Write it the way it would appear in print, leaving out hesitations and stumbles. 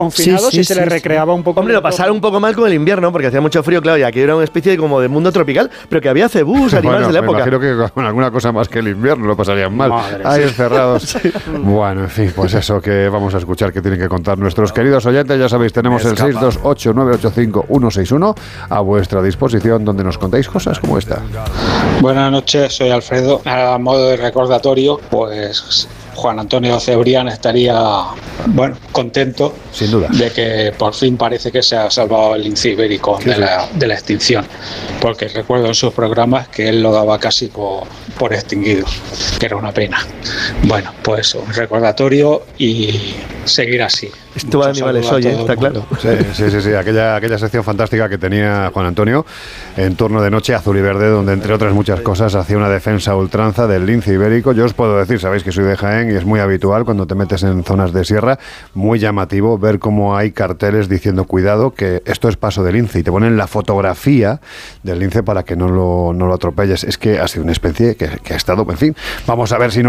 confinados y se les recreaba un poco. Hombre, lo pasaron un poco mal con el invierno, porque hacía mucho frío, claro, y aquí era una especie como de mundo tropical, pero que había cebús, animales de la época. Creo que con alguna cosa más que el invierno lo pasarían mal. Ahí encerrados. Sí. Bueno, en fin, pues eso que vamos a escuchar que tienen que contar nuestros queridos oyentes. Ya sabéis, tenemos el 628-985-161 a vuestra disposición, donde nos contáis cosas como esta. Buenas noches, soy Alfredo. A modo de recordatorio, pues Juan Antonio Cebrián estaría, contento, sin duda, de que por fin parece que se ha salvado el lince ibérico de la extinción, porque recuerdo en sus programas que él lo daba casi por extinguido, que era una pena. Bueno, pues un recordatorio y seguir así. Esto animales hoy, está claro. Sí, aquella sección fantástica que tenía Juan Antonio en Turno de Noche, Azul y Verde, donde entre otras muchas cosas hacía una defensa a ultranza del lince ibérico. Yo os puedo decir, sabéis que soy de Jaén y es muy habitual cuando te metes en zonas de sierra, muy llamativo ver cómo hay carteles diciendo cuidado que esto es paso de lince, y te ponen la fotografía del lince para que no lo atropelles. Es que ha sido una especie que ha estado, en fin, vamos a ver si no